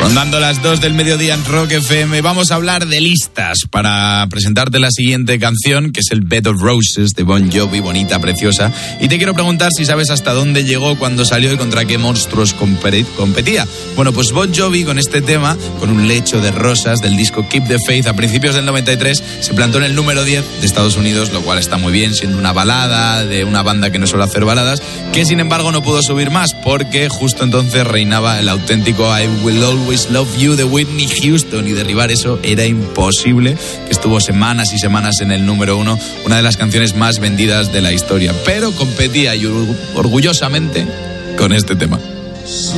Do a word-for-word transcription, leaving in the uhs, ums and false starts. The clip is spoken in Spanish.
Rondando las dos del mediodía en Rock F M, vamos a hablar de listas para presentarte la siguiente canción, que es el Bed of Roses de Bon Jovi, bonita, preciosa. Y te quiero preguntar si sabes hasta dónde llegó cuando salió y contra qué monstruos competía. Bueno, pues Bon Jovi con este tema, con un lecho de rosas del disco Keep the Faith a principios del noventa y tres, se plantó en el número diez de Estados Unidos, lo cual está muy bien, siendo una balada de una banda que no suele hacer baladas, que sin embargo no pudo subir más, porque justo entonces reinaba el auténtico I Will Always Love You de Whitney Houston, y derribar eso era imposible, que estuvo semanas y semanas en el número uno, una de las canciones más vendidas de la historia, pero competía y orgullosamente con este tema.